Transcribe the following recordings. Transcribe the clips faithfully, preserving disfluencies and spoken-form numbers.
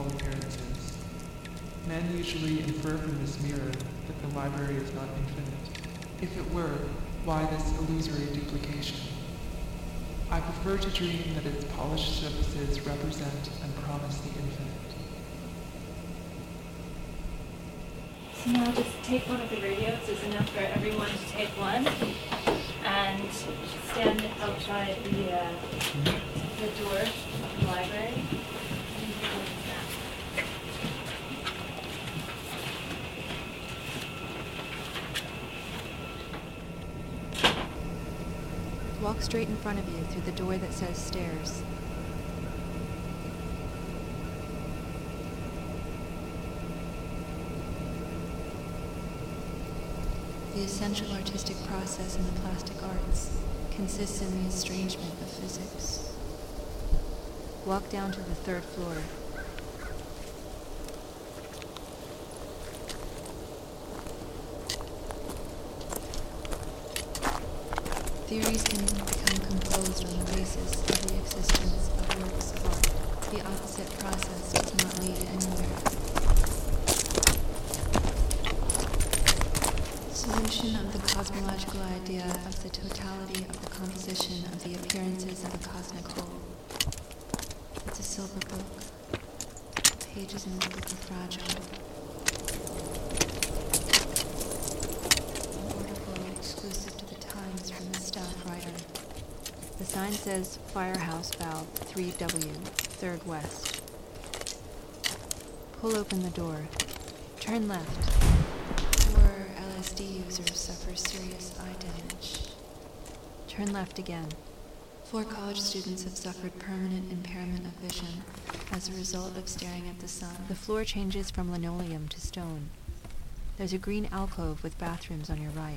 all appearances. Men usually infer from this mirror that the library is not infinite. If it were, why this illusory duplication? I prefer to dream that its polished surfaces represent and promise the infinite. So now just take one of the radios. It's enough for everyone to take one. And stand outside the, uh, the door of the library. Walk straight in front of you through the door that says stairs. The essential artistic process in the plastic arts consists in the estrangement of physics. Walk down to the third floor. Theories can become composed on the basis of the existence of works of art. The opposite process does not lead anywhere. Solution of the cosmological idea of the totality of the composition of the appearances of a cosmic whole. It's a silver book. The pages in the book are fragile. Exclusive to the Times from the staff writer. The sign says Firehouse Valve three W, third West. Pull open the door. Turn left. Four L S D users suffer serious eye damage. Turn left again. Four college students have suffered permanent impairment of vision as a result of staring at the sun. The floor changes from linoleum to stone. There's a green alcove with bathrooms on your right.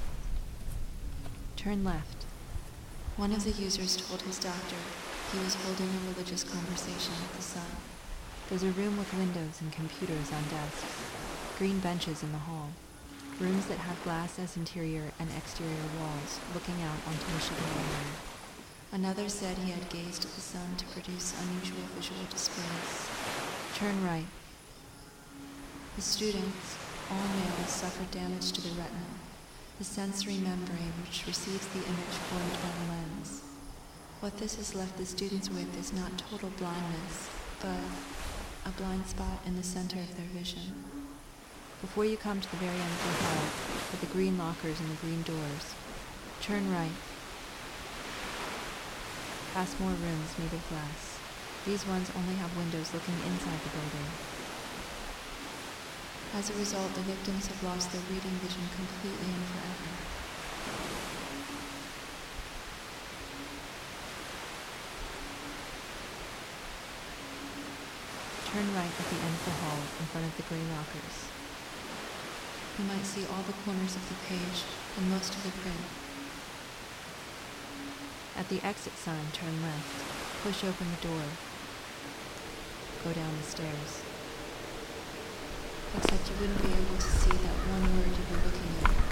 Turn left. One of the users told his doctor he was holding a religious conversation with the sun. There's a room with windows and computers on desks. Green benches in the hall. Rooms that have glass as interior and exterior walls looking out onto Michigan Avenue. Another said he had gazed at the sun to produce unusual visual displays. Turn right. The students, all males, suffered damage to the retina, the sensory membrane which receives the image formed by the lens. What this has left the students with is not total blindness, but a blind spot in the center of their vision. Before you come to the very end of the hall, with the green lockers and the green doors, turn right. Past more rooms made of glass. These ones only have windows looking inside the building. As a result, the victims have lost their reading vision completely and forever. Turn right at the end of the hall in front of the gray lockers. You might see all the corners of the page and most of the print. At the exit sign, turn left. Push open the door. Go down the stairs. Except you wouldn't be able to see that one word you were looking at.